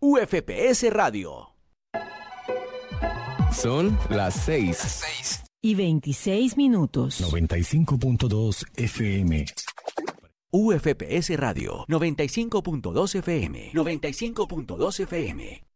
UFPS Radio. Son las 6:26. 95.2 FM. UFPS Radio, 95.2 FM, 95.2 FM.